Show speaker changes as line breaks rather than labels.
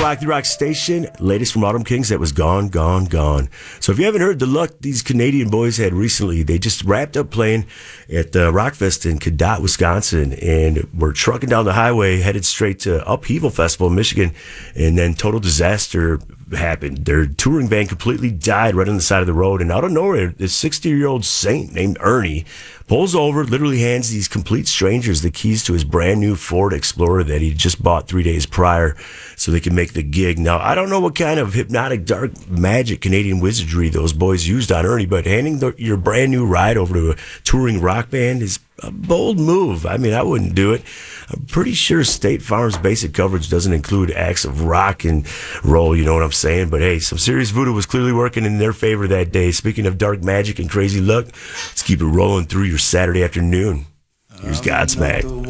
Rock the Rock Station. Latest from Autumn Kings that was gone. So if you haven't heard the luck these Canadian boys had recently, they just wrapped up playing at the Rockfest in Cadott, Wisconsin, and were trucking down the highway headed straight to Upheaval Festival in Michigan, and then total disaster happened. Their touring van completely died right on the side of the road, and out of nowhere, this 60-year-old saint named Ernie pulls over, literally hands these complete strangers the keys to his brand new Ford Explorer that he just bought 3 days prior so they can make the gig. Now, I don't know what kind of hypnotic dark magic Canadian wizardry those boys used on Ernie, but handing your brand new ride over to a touring rock band is a bold move. I mean, I wouldn't do it. I'm pretty sure State Farm's basic coverage doesn't include acts of rock and roll, you know what I'm saying? But hey, some serious voodoo was clearly working in their favor that day. Speaking of dark magic and crazy luck, let's keep it rolling through your Saturday afternoon. Here's Godsmack.